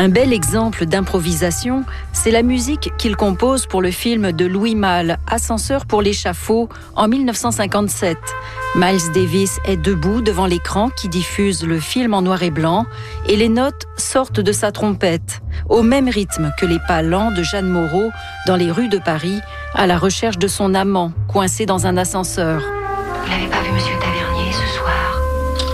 Un bel exemple d'improvisation, c'est la musique qu'il compose pour le film de Louis Malle, Ascenseur pour l'échafaud, en 1957. Miles Davis est debout devant l'écran qui diffuse le film en noir et blanc et les notes sortent de sa trompette, au même rythme que les pas lents de Jeanne Moreau dans les rues de Paris, à la recherche de son amant, coincé dans un ascenseur. Vous l'avez pas